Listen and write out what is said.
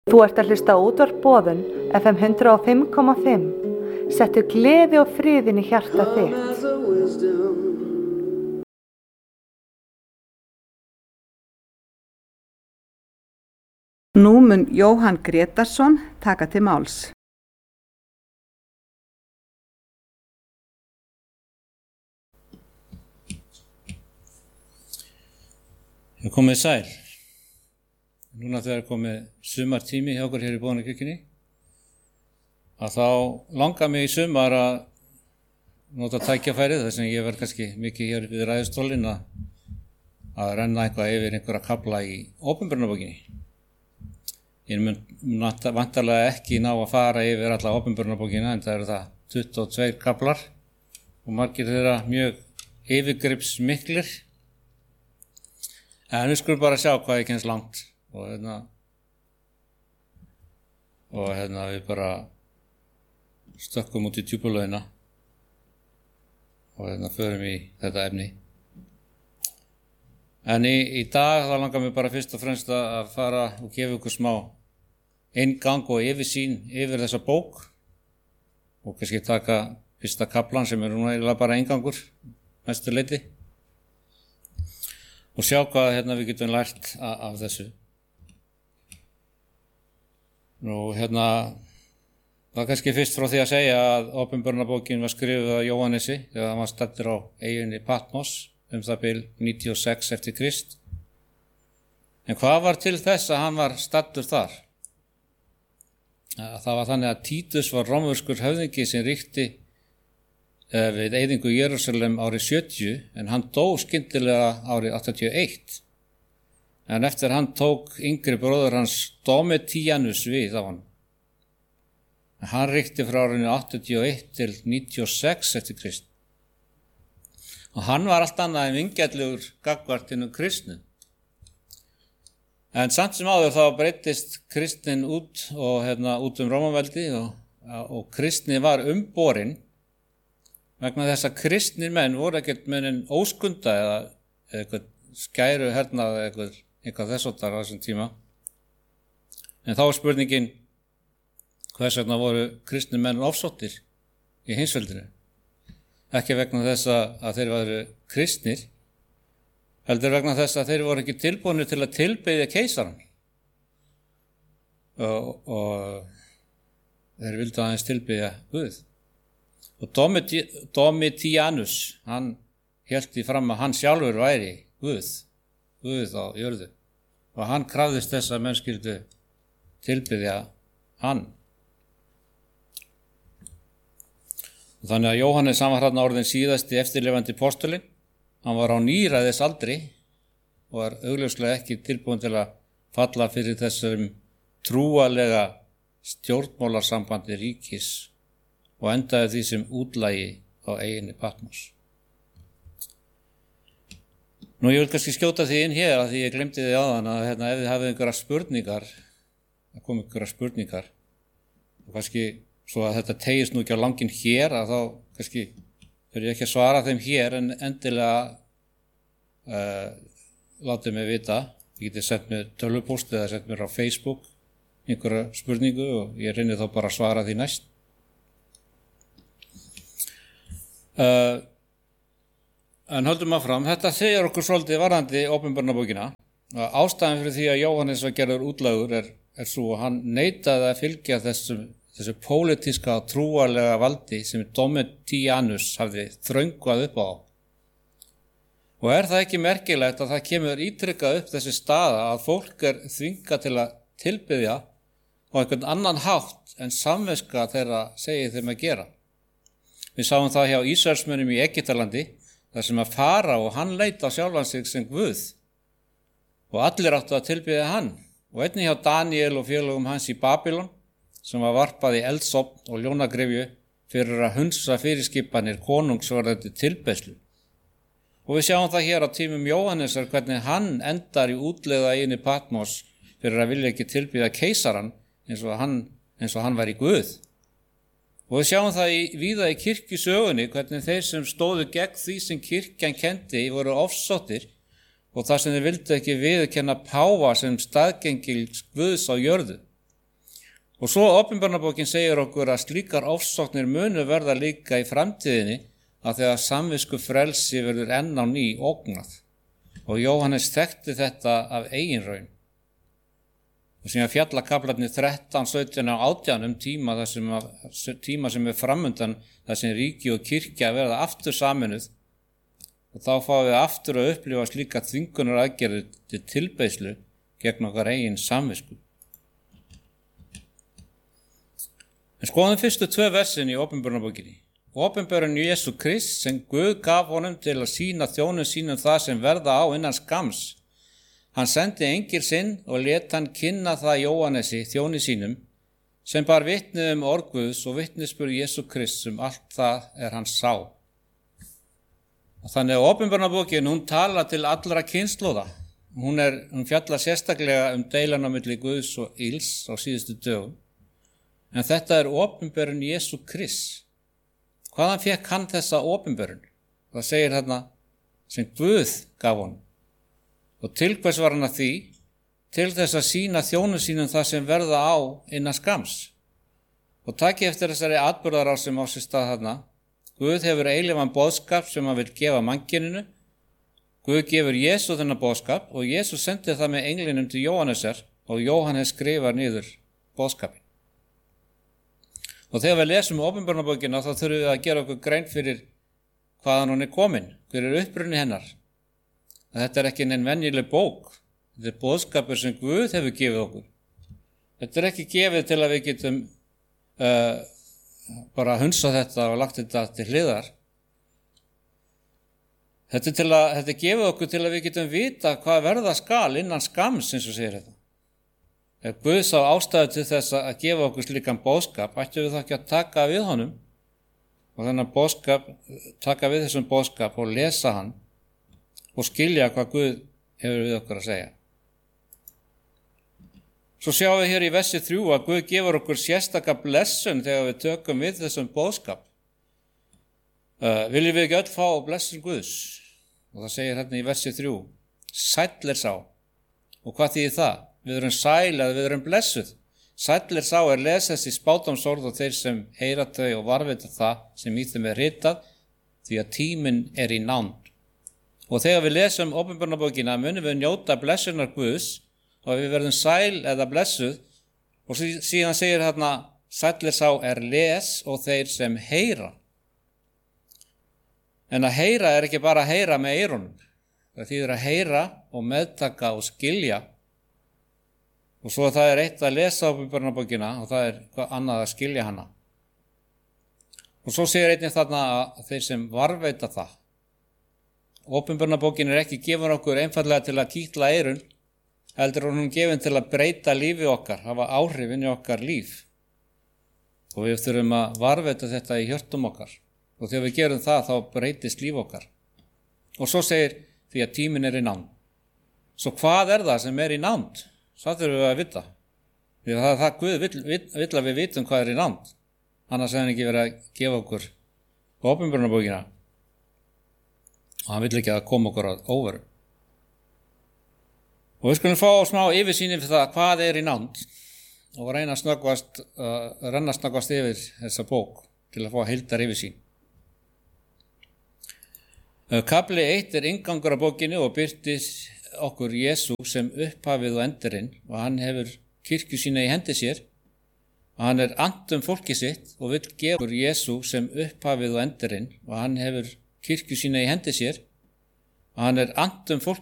Þú ert að hlusta á útvarp Boðun, FM 105,5. Settu gleði og friðinn í hjarta þitt. Nú mun Jóhann Grétarsson taka til máls. Komið sæl. Núna þegar komið sumartími hjá okkur hér í Boðunarkirkjunni, að þá langar mig í sumar að nota tækjafærið, þar sem ég verð kannski mikið hér við ræðustólinn að renna eitthvað yfir einhverja kafla í opinberunarbókinni. Ég mun vantarlega ekki ná að fara yfir alla opinberunarbókina, en það eru það 22 kaflar og margir þeirra mjög yfirgripsmiklir. En við skulum bara sjá hvað ég kemst langt. Og við bara stökkum út í djúpulaugina og förum í þetta efni. En í dag þá langar mér bara fyrst og fremst að fara og gefa ykkur smá inngang og yfirsýn yfir þessa bók og kannski taka fyrsta kaflan sem núna eiginlega bara inngangur mestu leyti og sjá hvað við getum lært af þessu. Nú var kannski fyrst frá því að segja að opinberunarbókin var skrifuð af Jóhannesi þegar hann var staddur á eyjunni Patmos það bil 96 eftir Krist. En hvað var til þess að hann var staddur þar? Það var þannig að Títus var rómverskur höfðingi sem ríkti við eyðingu Jerúsalem árið 70 en hann dó skyndilega árið 81. En eftir hann tók yngri bróður hans Domitianus við á hann. Hann ríkti frá árinu 81 til 96 eftir Krist. Og hann var allt annað en vingjarnlegur gagnvart hinum kristnu. En samt sem áður þá breyttist kristnin út og út Rómaveldi og kristni var umborin vegna þess að kristnir menn voru ekkert menn óskunda eða eitthvað skæru hernað eða eitthvað þess áttar á þessum tíma. En þá spurningin hvers vegna voru kristnir menn ofsóttir í heimsveldinu. Ekki vegna þess að þeir væru kristnir, heldur vegna þess að þeir voru ekki tilbúnir til að tilbiðja keisarann. Og þeir vildu aðeins tilbiðja Guð. Og Domitianus, hann hélt því fram að hann sjálfur væri Guð á jörðu. Og hann krafðist þess að menn skyldu tilbiðja hann. Og þannig að Jóhannes hann var þarna orðinn síðasti eftirlifandi postulinn. Hann var á níræðisaldri og var augljóslega ekki tilbúin til að falla fyrir þessum trúarlega stjórnmálasambandi ríkis og endaði því sem útlægi á eyjunni Patmos. Nú ég vil kannski skjóta því inn hér að því ég glemdi því áðan að ef þið hafið einhverja spurningar, það kom einhverja spurningar og kannski svo að þetta tegist nú ekki á langinn hér að þá kannski þurfi ég ekki að svara þeim hér en endilega látið mig vita. Ég geti sett mér tölvupóst eða sett mér á Facebook einhverja spurningu og ég reyni þá bara að svara því næst. En höldum áfram, þetta segir okkur svolítið varðandi opinberunarbókina. Ástæðan fyrir því að Jóhannes var gerður útlægur er svo að hann neitaði að fylgja þessu pólitíska og trúarlega valdi sem Domitianus hafði þröngvað upp á. Og er það ekki merkilegt að það kemur ítrykkað upp þessi staða að fólk þvingað til að tilbiðja á einhvern annan hátt en samviska þeirra segir þeim að gera. Við sáum það hjá Ísraelsmönnum í Egyptalandi þar sem að fara og hann leit á sjálfan sig sem Guð og allir áttu að tilbiðja hann og einnig hjá Daniel og félögum hans í Babylon sem var varpað í eldsofn og ljónagrifju fyrir að hunsa fyrirskipanir konungsvarðandi tilbeiðslu. Og við sjáum það hér á tímum Jóhannesar hvernig hann endar í útlegða eyjunni Patmos fyrir að vilja ekki tilbiðja keisarann eins og hann væri Guð. Og við sjáum það víða í kirkjusögunni hvernig þeir sem stóðu gegn því sem kirkjan kenndi voru ofsóttir og þar sem þeir vildu ekki viðurkenna páfa sem staðgengil Guðs á jörðu. Og svo Opinberunarbókin segir okkur að slíkar ofsóknir munu verða líka í framtíðinni að þegar samvisku frelsi verður enn á ný ógnað. Og Jóhannes þekkti þetta af eigin raun. Og síðan fjallakaflarnir 13, 17 og 18 tíma sem framundan þar sem ríki og kirkja verða aftur saminuð. Og þá fáum við aftur að upplifa slíka þvingunar aðgerðir til tilbeiðslu gegn okkar eigin samvisku. En skoðum fyrstu 2 versin í Opinberunarbókinni. Opinberun Jesú Krist sem Guð gaf honum til að sýna þjónum sínum það sem verða á innan skams. Hann sendi engil sinn og lét hann kynna það Jóhannesi, þjóni sínum, sem bar vitni orð Guðs og vitnisburð Jesú Krist sem allt það hann sá. Þannig að Opinberunarbókin, hún talar til allra kynslóða. Hún fjallar sérstaklega deilan á milli Guðs og ills á síðustu dögum. En þetta Opinberun Jesú Krist. Hvaðan fékk hann þessa opinberun? Það segir þarna sem Guð gaf honum. Og til hvers var hann að því? Til þess að sýna þjónum sínum það sem verða á innan skams. Og taki eftir þessari atburðarás sem á sér stað þarna. Guð hefur eilífan boðskap sem hann vil gefa mannkyninu. Guð gefur Jesú þennan boðskap og Jesú sendi það með englinum til Jóhannesar og Jóhannes skrifar niður boðskapin. Og þegar við lesum Opinberunarbókina þá þurfum við að gera okkur grein fyrir hvaðan hún komin, hver uppruni hennar. Að þetta ekki neinn venjuleg bók, þetta boðskapur sem Guð hefur gefið okkur. Þetta ekki gefið til að við getum bara hunsað þetta og lagt þetta til hliðar. Þetta gefið okkur til að við getum vita hvað verða skal innan skams, eins og segir þetta. Ef Guð sá ástæðu til þess að gefa okkur slíkan boðskap, ættum við þá ekki að taka við honum og þennan boðskap, taka við þessum boðskap og lesa hann og skilja hvað Guð hefur við okkur að segja. Svo sjáum við hér í versi 3 að Guð gefur okkur sérstaka blessun þegar við tökum við þessum boðskap. Viljum við ekki öll fá blessun Guðs? Og það segir hérna í versi 3, sæll sá. Og hvað þýðir það? Við erum sæl eða við erum blessuð. Sæll sá lesast í spádómsorð og þeir sem heyra þau og varvita það sem í þeim ritað, því að tíminn í nánd. Og þegar við lesum Opinberunarbókina munum við njóta blessunar Guðs og við verðum sæl eða blessuð og síðan segir hérna sæll sá les og þeir sem heyra. En að heyra ekki bara að heyra með eyrunum. Það þýðir að heyra og meðtaka og skilja. Og svo það eitt að lesa Opinberunarbókina og það hvað annað að skilja hana. Og svo segir einnig þarna að þeir sem varveita það. Opinberunarbókin ekki gefin okkur einfallega til að kýtla eyrun, heldur hún gefin til að breyta lífi okkar, hafa áhrif inn í okkar líf. Og við þurfum að varveita þetta í hjörtum okkar. Og þegar við gerum það þá breytist líf okkar. Og svo segir því að tíminn í nánd. Svo hvað það sem í nánd? Það þurfum við að vita. Því að það Guð vill að við vitum hvað í nánd. Annars hefði hann ekki verið að gefa okkur Opinberunarbókina. Og hann vill ekki að koma okkur að óveru. Og við skulum fá smá yfirsýn yfir það hvað í nánd og reyna að renna snöggvast yfir þessa bók til að fá heildar yfirsýn. Kafli 1 inngangur af bókinni og birtir okkur Jesú sem upphafið og endurinn og hann hefur kirkju sína í hendi sér og hann annt fólki sitt og vill gefa okkur Jesú sem upphafið og endurinn og hann hefur kirkju sína í hendi sér og hann annt fólki